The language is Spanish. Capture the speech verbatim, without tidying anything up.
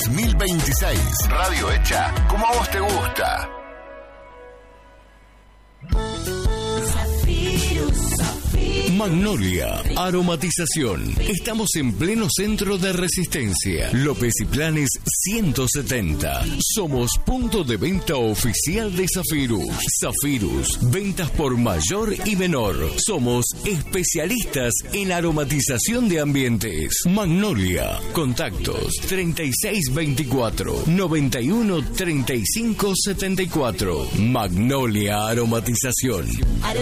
dos mil veintiséis. Radio hecha como a vos te gusta. Magnolia Aromatización. Estamos en pleno centro de Resistencia. López y Planes ciento setenta. Somos punto de venta oficial de Zafirus. Zafirus, ventas por mayor y menor. Somos especialistas en aromatización de ambientes. Magnolia. Contactos treinta y seis veinticuatro, noventa y uno, treinta y cinco setenta y cuatro. Magnolia Aromatización.